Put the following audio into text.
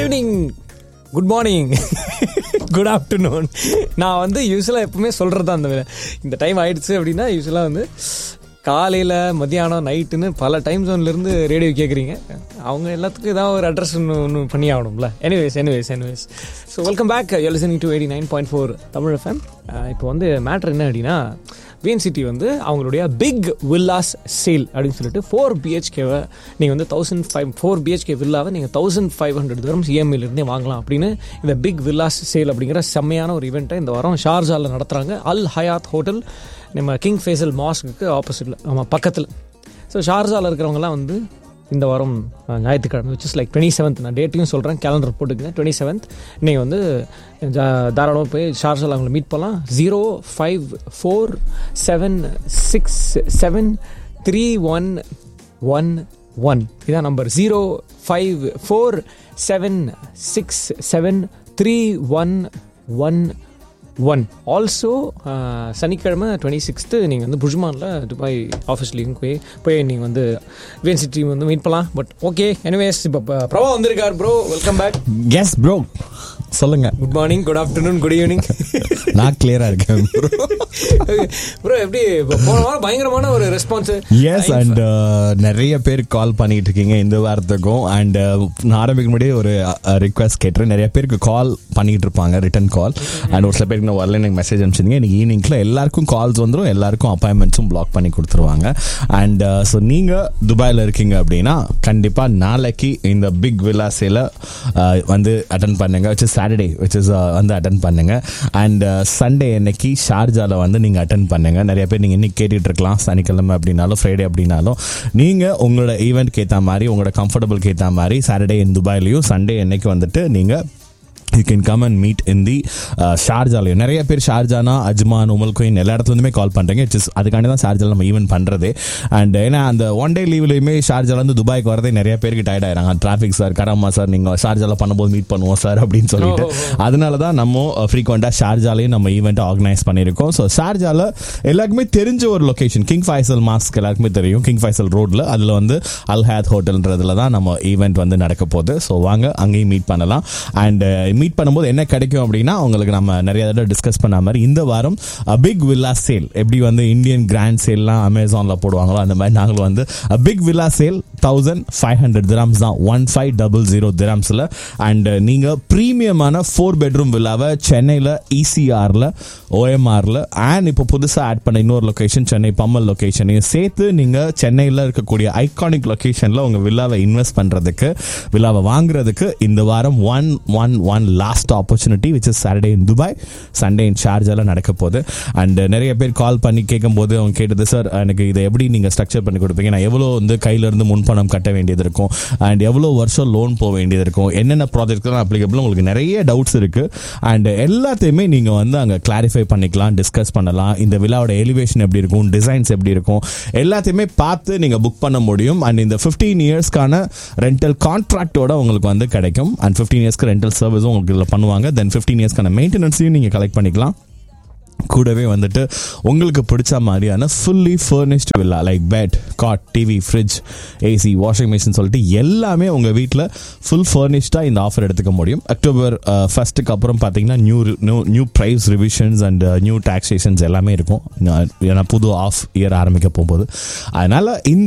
Evening, good morning, good afternoon. நான் வந்து யூஸ்வலாக எப்பவுமே சொல்கிறது தான், இந்த டைம் ஆயிடுச்சு அப்படின்னா யூஸ்வலாக வந்து காலையில், மத்தியானம், நைட்டுன்னு பல டைம் ஜோன்லேருந்து ரேடியோ கேட்குறீங்க. அவங்க எல்லாத்துக்கும் ஏதாவது ஒரு அட்ரஸ் ஒன்று பண்ணி ஆகணும்ல. Anyways so welcome back. You listening to 89.4 Tamil FM. இப்போ வந்து மேட்ரு என்ன அப்படின்னா, VNCT வந்து அவங்களுடைய பிக் வில்லாஸ் சேல் அப்படின்னு சொல்லிட்டு 4 BHKவை நீங்கள் வந்து 4 BHK வில்லாவை நீங்கள் 1500 dirhams EMIலேருந்தே வாங்கலாம் அப்படின்னு இந்த பிக் வில்லாஸ் சேல் அப்படிங்கிற செம்மையான ஒரு ஈவெண்ட்டை இந்த வாரம் ஷார்ஜாவில் நடத்துகிறாங்க. அல் ஹயாத் ஹோட்டல், நம்ம கிங் ஃபேசல் மாஸ்க்கு ஆப்போசிட்டில், நம்ம பக்கத்தில். ஸோ ஷார்ஜாவில் இருக்கிறவங்கலாம் வந்து இந்த வாரம் ஞாயிற்றுக்கிழமை, விச் இஸ் லைக் 27th, நான் டேட்டையும் சொல்கிறேன், கேலண்டர் போட்டுக்குங்க. 27th நீங்கள் வந்து தாராளமாக போய் ஷார்ஜாவில் அவங்களை மீட் பண்ணலாம். 0547673111 இதான் நம்பர். 0547673111. ஆல்சோ சனிக்கிழமை 26th நீங்கள் வந்து புஜ்மானில் துபாய் ஆஃபீஸ்லேயும் போய் நீங்கள் வந்து VNCT வந்து மீட் பண்ணலாம். பட் ஓகே, எனிவேஸ், இப்போ பிரபா வந்திருக்கார். Bro, welcome back. S bro, சொல்லுங்க. Good morning, good afternoon, good evening. நான் கிளியரா இருக்கேன் ப்ரோ. எப்படி போன வாரம் பயங்கரமான ஒரு ரெஸ்பான்ஸ்? எஸ், அண்ட் நிறைய பேர் கால் பண்ணிட்டு இருக்கீங்க இந்த வாரத்துக்கும். அண்ட் நான் ஆரம்பிக்க முன்னாடியே ஒரு ரிக்வெஸ்ட் கேட்டுறேன். நிறைய பேருக்கு கால் பண்ணிட்டு இருப்பாங்க, ரிட்டன் கால். அண்ட் ஒரு சில பேருக்கு நான் வரல, எனக்கு மெசேஜ் அனுப்பிச்சிருங்க. இன்னைக்கு ஈவினிங்ல எல்லாருக்கும் கால்ஸ் வந்துடும், எல்லாருக்கும் அப்பாயின்மெண்ட்ஸும் பிளாக் பண்ணி கொடுத்துருவாங்க. அண்ட் ஸோ நீங்க துபாயில் இருக்கீங்க அப்படின்னா கண்டிப்பா நாளைக்கு இந்த பிக் வில்லா சேல வந்து அட்டன் பண்ணுங்க. சாட்டர்டே வந்து அட்டன் பண்ணுங்க. அண்ட் சண்டே அன்னைக்கு ஷார்ஜால வந்து நீங்க அட்டன் பண்ணுங்க. நிறைய பேர் நீங்க இன்னைக்கு கேட்டுட்டு இருக்கலாம், சனிக்கிழமை அப்படின்னாலும் ஃப்ரைடே அப்படின்னாலும் நீங்க உங்களோட ஈவென்ட்க்கு ஏற்ற மாதிரி, உங்களோட கம்ஃபர்டபுளுக்கு ஏற்ற மாதிரி சாட்டர்டே இன் துபாயிலையும் சண்டே அன்னைக்கு வந்துட்டு நீங்க you can come and meet in the ஷார்ஜாலையும். நிறைய பேர் ஷார்ஜானா, அஜ்மான், உமல் குயின் எல்லா இடத்துலேருந்துமே கால் பண்ணுறீங்க. அதுக்காண்டி தான் ஷார்ஜாவில் நம்ம ஈவென்ட் பண்ணுறது. அண்ட் ஏன்னா அந்த ஒன் டே லீவ்லையுமே ஷார்ஜாலேருந்து துபாய்க்கு வரதே நிறைய பேருக்கு டயர்ட் ஆயிடுறாங்க. டிராஃபிக் சார், கராமா சார், நீங்கள் ஷார்ஜாவில் பண்ணும்போது மீட் பண்ணுவோம் சார் அப்படின்னு சொல்லிட்டு. அதனால தான் நம்ம ஃப்ரீக்வெண்ட்டாக ஷார்ஜாலையும் நம்ம ஈவெண்ட்டை ஆர்கனைஸ் பண்ணியிருக்கோம். ஸோ ஷார்ஜாவில் எல்லாருக்குமே தெரிஞ்ச ஒரு லொக்கேஷன், கிங் ஃபைசல் மாஸ்க் எல்லாருக்குமே தெரியும், கிங் ஃபைசல் ரோடில். அதில் வந்து அல் ஹயாத் ஹோட்டல்ன்றதுல தான் நம்ம ஈவெண்ட் வந்து நடக்க போகுது. ஸோ வாங்க அங்கேயும் மீட் பண்ணலாம். அண்ட் மீட் பண்ணும்போது என்ன கிடைக்கும் அப்படின்னா, உங்களுக்கு நம்ம நிறைய தடவை டிஸ்கஸ் பண்ண மாதிரி இந்த வாரம் பிக் வில்லா சேல், எப்படி வந்து இந்தியன் கிராண்ட் சேல்லாம் அமேசான்ல போடுவாங்களோ அந்த மாதிரி நாங்களும் வந்து பிக் வில்லா சேல் 1500 dirhams தான், 1500 dirhamsல. அண்ட் நீங்க பிரீமியமான 4 bedroom வில்லாவை சென்னையில் ECRல, OMRல அண்ட் இப்போ புதுசாக ஆட் பண்ண இன்னொரு லொகேஷன் சென்னை பம்மல் லொகேஷனையும் சேர்த்து நீங்க சென்னையில் இருக்கக்கூடிய ஐகானிக் லொகேஷன்ல உங்க வில்லாவை இன்வெஸ்ட் பண்றதுக்கு, வில்லாவை வாங்குறதுக்கு இந்த வாரம் 1 last opportunity, which is Saturday in Dubai, Sunday இன் ஷார்ஜால நடக்க போகுது. அண்ட் நிறைய பேர் கால் பண்ணி கேட்கும் போது அவங்க கேட்டது, சார் எனக்கு இதை எப்படி நீங்க ஸ்ட்ரக்சர் பண்ணி கொடுப்பீங்க, நான் எவ்வளோ வந்து கையில இருந்து முன்பணம் கட்ட வேண்டியது இருக்கும், அண்ட் எவ்வளோ வருஷம் லோன் போக வேண்டியது இருக்கும், என்னென்ன ப்ராஜெக்ட் அப்ளிகபிள், உங்களுக்கு நிறைய டவுட்ஸ் இருக்கு. அண்ட் எல்லாத்தையுமே நீங்க வந்து அங்க கிளாரிஃபை பண்ணிக்கலாம், டிஸ்கஸ் பண்ணலாம். இந்த விழாவோட எலிவேஷன் எப்படி இருக்கும், டிசைன்ஸ் எப்படி இருக்கும், எல்லாத்தையுமே பார்த்து நீங்க புக் பண்ண முடியும். அண்ட் இந்த 15 yearsக்கான ரெண்டல் கான்ட்ராக்டோட உங்களுக்கு வந்து கிடைக்கும். அண்ட் 15 yearsக்கு ரெண்டல் சர்வீஸும் உங்களுக்கு இதில் பண்ணுவாங்க. தென் 15 yearsக்கான மெயின்டெனன்ஸையும் நீங்கள் கலெக்ட் பண்ணிக்கலாம். கூடவே வந்துட்டு உங்களுக்கு பிடிச்ச மாதிரியான fully furnished villa, like bed, God, TV, fridge, AC, washing machine சொல்லிட்டு எல்லாமே உங்கள் வீட்டில் ஃபுல் ஃபர்னிஷ்டாக இந்த ஆஃபர் எடுத்துக்க முடியும். அக்டோபர் 1 அப்புறம் பார்த்தீங்கன்னா new price revisions and new taxations எல்லாமே இருக்கும். ஏன்னா புது ஆஃப் இயர் ஆரம்பிக்க போகும்போது. அதனால் இந்த